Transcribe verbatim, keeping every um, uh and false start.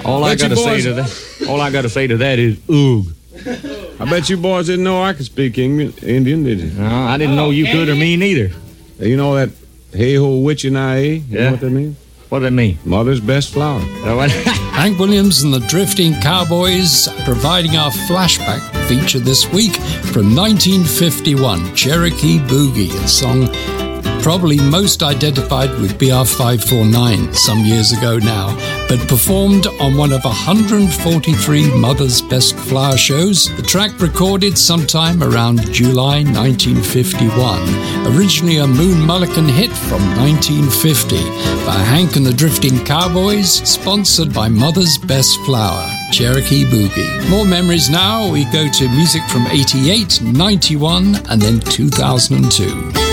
All I gotta say to that, all I gotta say to that is, oog. I bet you boys didn't know I could speak Indian, did you? No, I didn't know you could or me neither. You know that hey-ho witchy na eh? You yeah. know what that means? What does that mean? Mother's best flower. Hank Williams and the Drifting Cowboys providing our flashback feature this week from nineteen fifty-one, Cherokee Boogie, a song probably most identified with B R five forty-nine some years ago now, but performed on one of one hundred forty-three Mother's Best Flower shows. The track recorded sometime around July nineteen fifty-one, originally a Moon Mullican hit from nineteen fifty by Hank and the Drifting Cowboys, sponsored by Mother's Best Flower, Cherokee Boogie. More memories now. We go to music from eighty-eight, ninety-one, and then two thousand two.